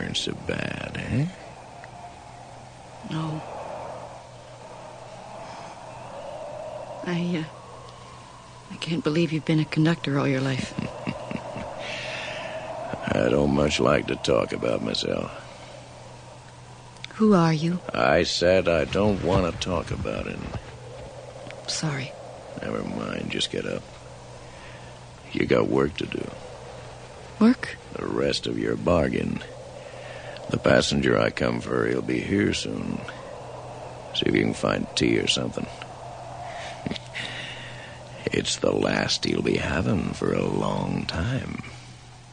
aren't so bad, eh? No. I can't believe you've been a conductor all your life. I don't much like to talk about myself. Who are you? I said I don't want to talk about it. Sorry. Never mind, just get up. You got work to do. Work? The rest of your bargain. The passenger I come for, he'll be here soon. See if you can find tea or something. It's the last he'll be having for a long time.